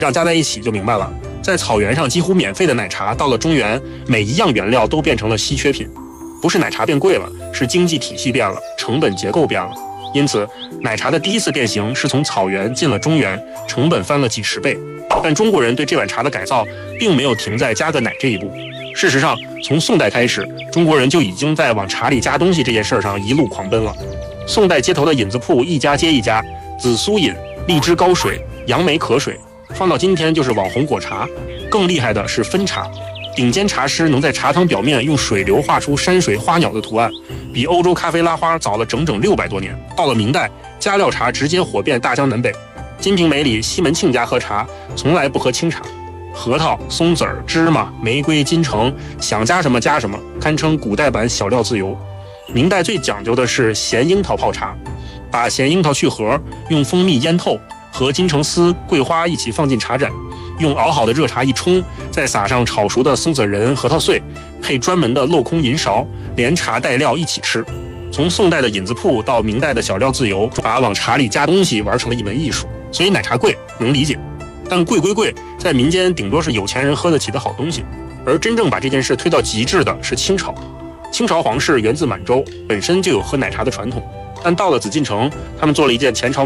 这样加在一起就明白了。在草原上几乎免费的奶茶，到了中原，每一样原料都变成了稀缺品。不是奶茶变贵了，是经济体系变了，成本结构变了。因此，奶茶的第一次变形是从草原进了中原，成本翻了几十倍。但中国人对这碗茶的改造，并没有停在加个奶这一步。事实上，从宋代开始，中国人就已经在往茶里加东西这件事上一路狂奔了。宋代街头的饮子铺一家接一家，紫苏饮、荔枝高水、杨梅可水，放到今天就是网红果茶。更厉害的是分茶，顶尖茶师能在茶汤表面用水流画出山水花鸟的图案，比欧洲咖啡拉花早了整整600多年。到了明代，加料茶直接火遍大江南北。《金瓶梅》里西门庆家喝茶从来不喝清茶，核桃、松子儿、芝麻、玫瑰、金橙，想加什么加什么，堪称古代版小料自由。明代最讲究的是咸樱桃泡茶，把咸樱桃去核，用蜂蜜腌透，和金橙丝、桂花一起放进茶盏，用熬好的热茶一冲，再撒上炒熟的松子仁、核桃碎，配专门的镂空银勺，连茶带料一起吃。从宋代的引子铺到明代的小料自由，把往茶里加东西玩成了一门艺术。所以奶茶贵能理解，但贵归贵，在民间顶多是有钱人喝得起的好东西。而真正把这件事推到极致的是清朝。清朝皇室源自满洲，本身就有喝奶茶的传统，但到了紫禁城，他们做了一件前朝